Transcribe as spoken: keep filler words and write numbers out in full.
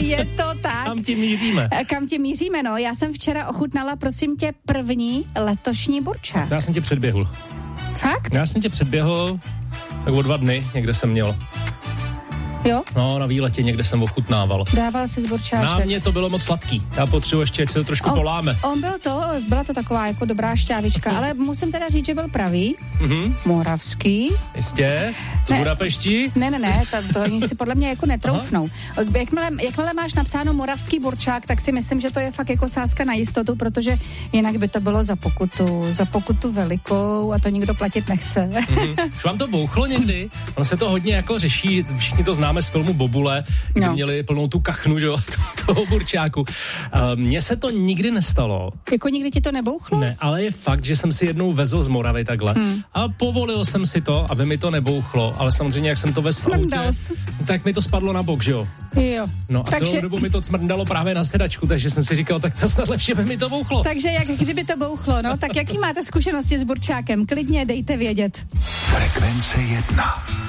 Je to tak. Kam tím míříme? Kam tím míříme, no. Já jsem včera ochutnala, prosím tě, první letošní burčák. Já jsem tě předběhl. Fakt? Já jsem tě předběhl, tak o dva dny někde jsem měl. Jo? No, na výletě někde jsem ochutnával. Dával si z burčáček. Na mě to bylo moc sladký. Já potřebuji ještě, ať se to trošku on, poláme. On byl to, byla to taková jako dobrá šťávička, ale musím teda říct, že byl pravý, Mhm. moravský. Jistě? Z Ne. Budapešti? Ne, ne, ne, to, to oni si podle mě jako netroufnou. Jakmile, jakmile máš napsáno moravský burčák, tak si myslím, že to je fakt jako sázka na jistotu, protože jinak by to bylo za pokutu, za pokutu velikou a to nikdo platit nechce. Mhm. Už vám to bouchlo někdy? Ono se to hodně jako řeší, všichni to známe z filmu Bobule, kdy No. měli plnou tu kachnu, že jo, toho burčáku. Mně se to nikdy nestalo. Jako nikdy ti to nebouchlo? Ne, ale je fakt, že jsem si jednou vezl z Moravy takhle hmm. a povolil jsem si to, aby mi to nebouchlo, ale samozřejmě, jak jsem to vezl v autě, tak mi to spadlo na bok, že jo? Jo. No a takže... celou dobu mi to cmrndalo právě na sedačku, takže jsem si říkal, tak to snad lepší, by mi to bouchlo. Takže jak kdyby to bouchlo, no, tak jaký máte zkušenosti s burčákem? Klidně dejte vědět. Frekvence jedna.